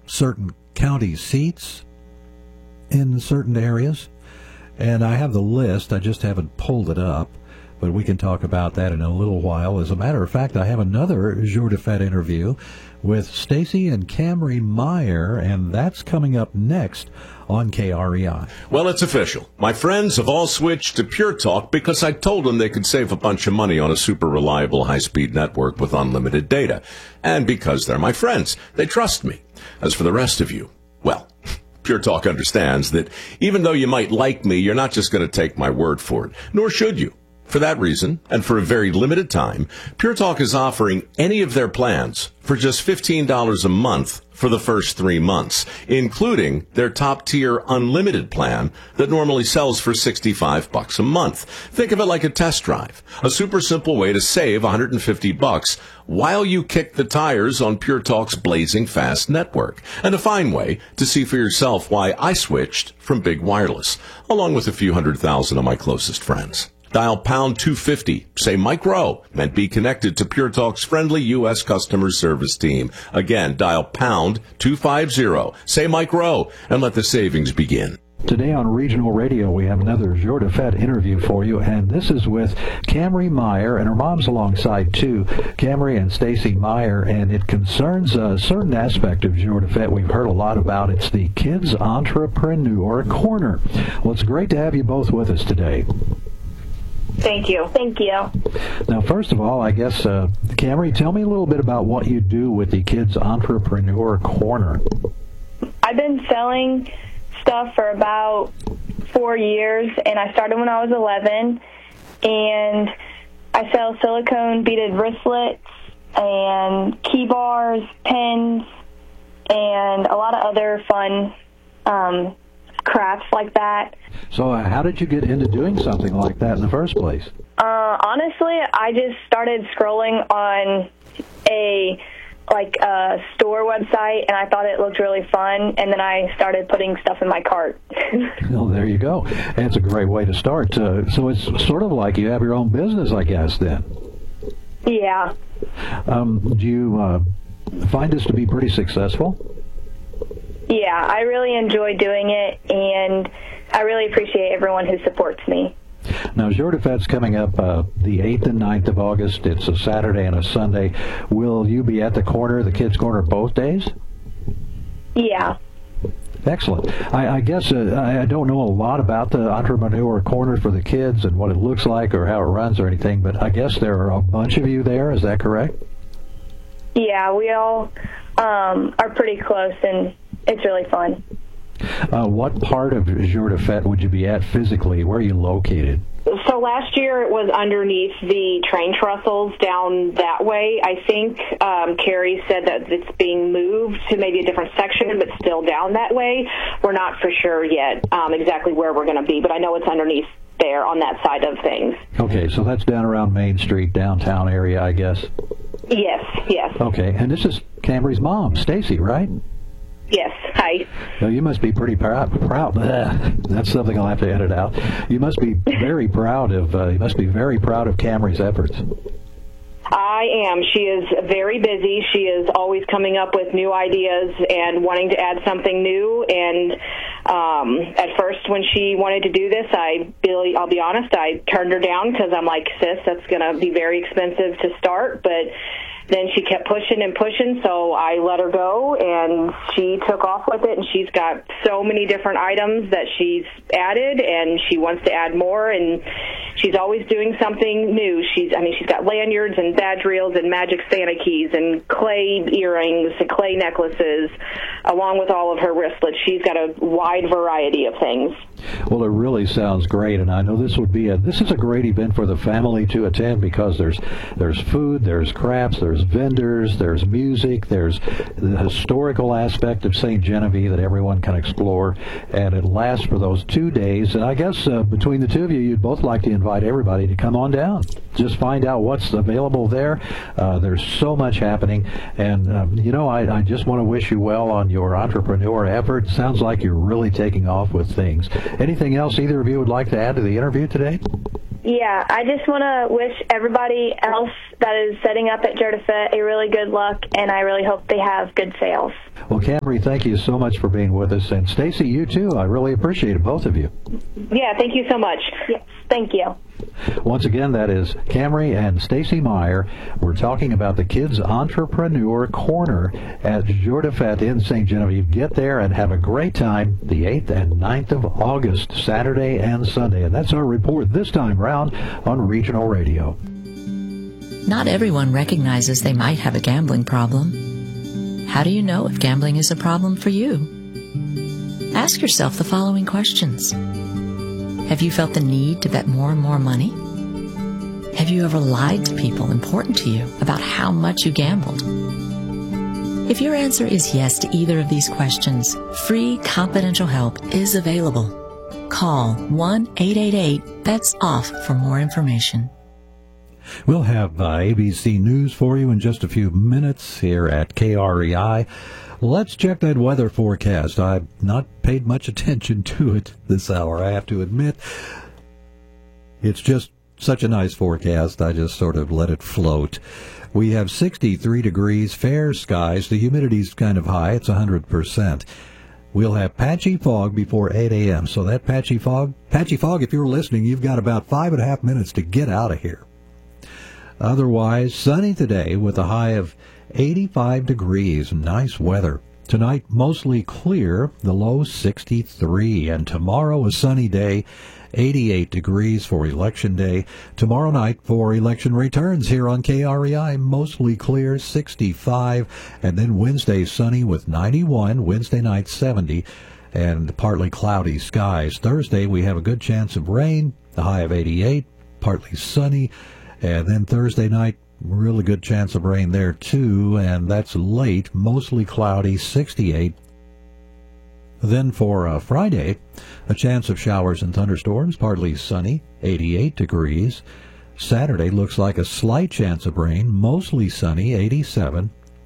certain county seats in certain areas. And I have the list. I just haven't pulled it up. But we can talk about that in a little while. As a matter of fact, I have another Jour de Fête interview with Stacy and Camry Meyer, and that's coming up next on KREI. Well, it's official. My friends have all switched to Pure Talk because I told them they could save a bunch of money on a super reliable high-speed network with unlimited data. And because they're my friends, they trust me. As for the rest of you, well, Pure Talk understands that even though you might like me, you're not just going to take my word for it, nor should you. For that reason, and for a very limited time, Pure Talk is offering any of their plans for just $15 a month for the first 3 months, including their top-tier unlimited plan that normally sells for $65 a month. Think of it like a test drive, a super simple way to save $150 while you kick the tires on Pure Talk's blazing fast network, and a fine way to see for yourself why I switched from Big Wireless, along with a few 100,000 of my closest friends. Dial pound 250, say Mike Rowe, and be connected to Pure Talk's friendly U.S. customer service team. Again, dial pound 250, say Mike Rowe, and let the savings begin. Today on Regional Radio, we have another Jour de Fête interview for you, and this is with Camry Meyer, and her mom's alongside too, Camry and Stacy Meyer, and it concerns a certain aspect of Jour de Fête we've heard a lot about. It's the Kids Entrepreneur Corner. Well, it's great to have you both with us today. Thank you. Thank you. Now, first of all, I guess, Camry, tell me a little bit about what you do with the Kids Entrepreneur Corner. I've been selling stuff for about 4 years, and I started when I was 11, and I sell silicone beaded wristlets and key bars, pens, and a lot of other fun crafts like that. So how did you get into doing something like that in the first place? Honestly, I just started scrolling on a store website, and I thought it looked really fun, and then I started putting stuff in my cart. Well, there you go. And it's a great way to start. So it's sort of like you have your own business, I guess, then. Yeah. Do you find this to be pretty successful? Yeah, I really enjoy doing it, and I really appreciate everyone who supports me. Now, Jour de Fête's coming up the 8th and 9th of August. It's a Saturday and a Sunday. Will you be at the corner, the Kids' Corner, both days? Yeah. Excellent. I guess I don't know a lot about the Entrepreneur Corner for the kids and what it looks like or how it runs or anything, but I guess there are a bunch of you there. Is that correct? Yeah, we all are pretty close, and it's really fun. What part of Jour de Fête would you be at physically? Where are you located? So last year it was underneath the train trestles down that way. I think Carrie said that it's being moved to maybe a different section, but still down that way. We're not for sure yet exactly where we're going to be, but I know it's underneath there on that side of things. Okay, so that's down around Main Street, downtown area, I guess? Yes. Okay, and this is Camry's mom, Stacy, right? Yes, hi. Well, you must be pretty proud. That's something I'll have to edit out. You must be very proud of Camry's efforts. I am. She is very busy. She is always coming up with new ideas and wanting to add something new. And at first, when she wanted to do this, I'll be honest, I turned her down because I'm like, sis, that's going to be very expensive to start. But then she kept pushing and pushing, so I let her go, and she took off with it, and she's got so many different items that she's added, and she wants to add more, and she's always doing something new. She's got lanyards and badge reels and magic Santa keys and clay earrings and clay necklaces, along with all of her wristlets. She's got a wide variety of things. Well, it really sounds great, and I know this is a great event for the family to attend because there's food, there's crafts, there's vendors, there's music, there's the historical aspect of St. Genevieve that everyone can explore, and it lasts for those 2 days. And I guess between the two of you, you'd both like to invite everybody to come on down. Just find out what's available there. There's so much happening, and I just want to wish you well on your entrepreneur effort. Sounds like you're really taking off with things. Anything else either of you would like to add to the interview today? Yeah, I just want to wish everybody else that is setting up at Jerdafit a really good luck, and I really hope they have good sales. Well, Camry, thank you so much for being with us. And Stacy, you too. I really appreciate it, both of you. Yeah, thank you so much. Yes, thank you. Once again, that is Camry and Stacy Meyer. We're talking about the Kids Entrepreneur Corner at Jerdafit in St. Genevieve. Get there and have a great time the 8th and 9th of August, Saturday and Sunday. And that's our report this time round on Regional Radio. Not everyone recognizes they might have a gambling problem. How do you know if gambling is a problem for you? Ask yourself the following questions. Have you felt the need to bet more and more money? Have you ever lied to people important to you about how much you gambled? If your answer is yes to either of these questions, free confidential help is available. Call 1-888-BETS-OFF for more information. We'll have ABC News for you in just a few minutes here at KREI. Let's check that weather forecast. I've not paid much attention to it this hour, I have to admit. It's just such a nice forecast, I just sort of let it float. We have 63 degrees, fair skies. The humidity's kind of high, it's 100%. We'll have patchy fog before 8 a.m. So that patchy fog, if you're listening, you've got about 5.5 minutes to get out of here. Otherwise, sunny today with a high of 85 degrees. Nice weather. Tonight, mostly clear, the low 63. And tomorrow, a sunny day, 88 degrees for Election Day. Tomorrow night for election returns here on KREI, mostly clear, 65. And then Wednesday, sunny with 91. Wednesday night, 70. And partly cloudy skies. Thursday, we have a good chance of rain, the high of 88, partly sunny. And then Thursday night, really good chance of rain there too, and that's late, mostly cloudy, 68. Then for Friday, a chance of showers and thunderstorms, partly sunny, 88 degrees. Saturday looks like a slight chance of rain, mostly sunny, 87.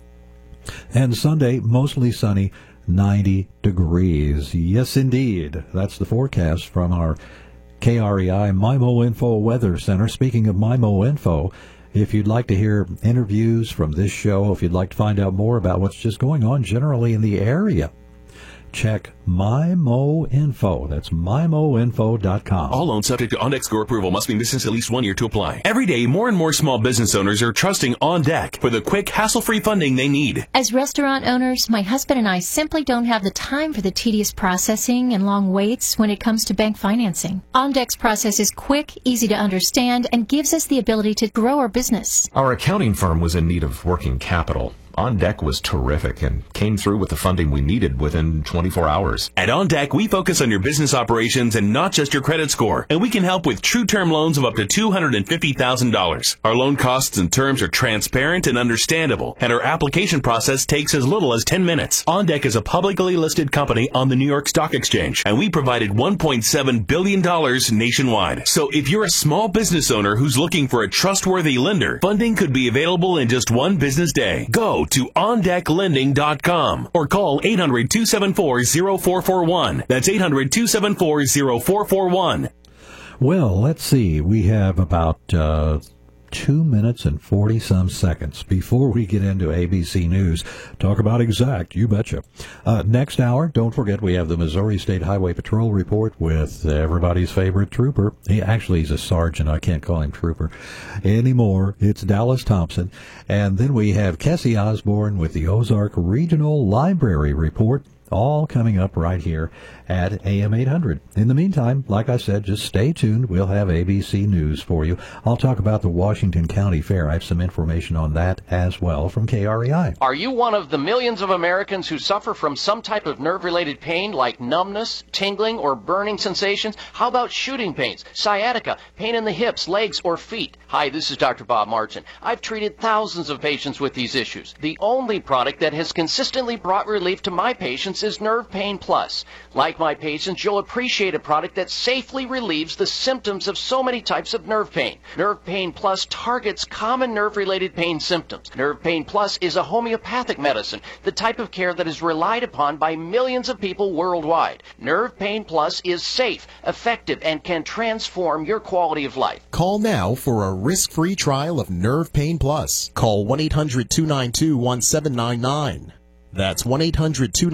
And Sunday, mostly sunny, 90 degrees. Yes, indeed. That's the forecast from our KREI MIMO Info Weather Center. Speaking of MIMO Info, if you'd like to hear interviews from this show, if you'd like to find out more about what's just going on generally in the area, check MIMO Info. That's MIMOinfo.com. All loans subject to OnDeck score approval must be in business at least 1 year to apply. Every day, more and more small business owners are trusting OnDeck for the quick, hassle-free funding they need. As restaurant owners, my husband and I simply don't have the time for the tedious processing and long waits when it comes to bank financing. OnDeck's process is quick, easy to understand, and gives us the ability to grow our business. Our accounting firm was in need of working capital. OnDeck was terrific and came through with the funding we needed within 24 hours. At OnDeck, we focus on your business operations and not just your credit score, and we can help with true term loans of up to $250,000. Our loan costs and terms are transparent and understandable, and our application process takes as little as 10 minutes. OnDeck is a publicly listed company on the New York Stock Exchange, and we provided $1.7 billion nationwide. So if you're a small business owner who's looking for a trustworthy lender, funding could be available in just one business day. Go to OnDeckLending.com or call 800-274-0441. That's 800-274-0441. Well, let's see. We have about 2 minutes and 40-some seconds before we get into ABC News. Talk about exact, you betcha. Next hour, don't forget, we have the Missouri State Highway Patrol report with everybody's favorite trooper. He's a sergeant. I can't call him trooper anymore. It's Dallas Thompson. And then we have Kessie Osborne with the Ozark Regional Library report. All coming up right here at AM 800. In the meantime, like I said, just stay tuned. We'll have ABC News for you. I'll talk about the Washington County Fair. I have some information on that as well from KREI. Are you one of the millions of Americans who suffer from some type of nerve-related pain like numbness, tingling, or burning sensations? How about shooting pains, sciatica, pain in the hips, legs, or feet? Hi, this is Dr. Bob Martin. I've treated thousands of patients with these issues. The only product that has consistently brought relief to my patients patients is Nerve Pain Plus. Like my patients, you'll appreciate a product that safely relieves the symptoms of so many types of nerve pain. Nerve Pain Plus targets common nerve-related pain symptoms. Nerve Pain Plus is a homeopathic medicine, the type of care that is relied upon by millions of people worldwide. Nerve Pain Plus is safe, effective, and can transform your quality of life. Call now for a risk-free trial of Nerve Pain Plus. Call 1-800-292-1799. That's 1-800-292-1799.